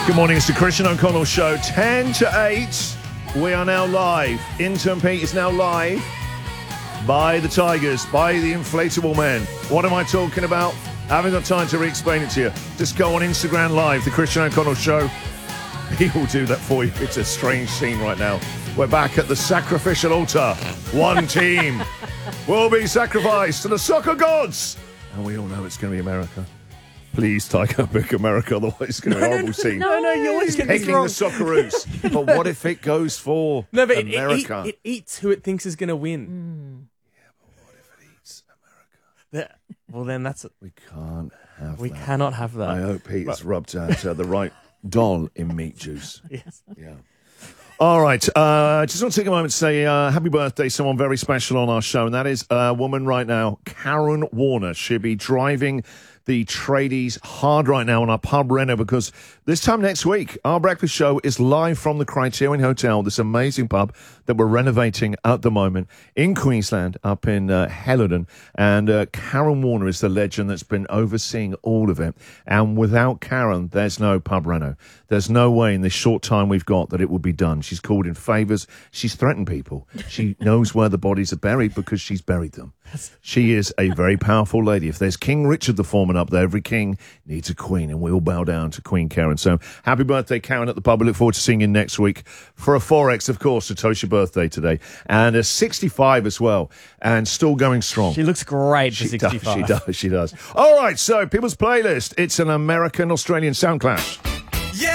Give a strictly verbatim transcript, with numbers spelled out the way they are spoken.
Good morning, it's the Christian O'Connell Show, ten to eight. We are now live. Intern Pete is now live by the Tigers, by the Inflatable Men. What am I talking about? I haven't got time to re-explain it to you. Just go on Instagram Live, the Christian O'Connell Show. He will do that for you. It's a strange scene right now. We're back at the sacrificial altar. One team will be sacrificed to the soccer gods. And we all know it's going to be America. Please, Tiger, pick America, otherwise it's going to be a horrible scene. No, no, you always get this Picking wrong. the Socceroos. But what if it goes for No, but it, America? it, it, it eats who it thinks is going to win. Yeah, but what if it eats America? Yeah. Well, then that's it. We can't have We that. cannot have that. I hope Pete's rubbed out uh, the right doll in meat juice. Yes. Yeah. All right. Uh, just want to take a moment to say uh, happy birthday, someone very special on our show, and that is a woman right now, Karen Warner. She'll be driving the tradies hard right now on our pub reno because this time next week, our breakfast show is live from the Criterion Hotel, this amazing pub that we're renovating at the moment in Queensland, up in uh, Helidon. And uh, Karen Warner is the legend that's been overseeing all of it. And without Karen, there's no pub reno. There's no way in this short time we've got that it would be done. She's called in favours. She's threatened people. She knows where the bodies are buried because she's buried them. She is a very powerful lady. If there's King Richard the Foreman up there, every king needs a queen, and we all bow down to Queen Karen. So happy birthday, Karen, at the pub. We look forward to seeing you next week for a four X, of course, to toast your birthday today. And a sixty-five as well, and still going strong. She looks great for She does, sixty-five. she does, she does. All right, so People's Playlist. It's an American-Australian sound clash.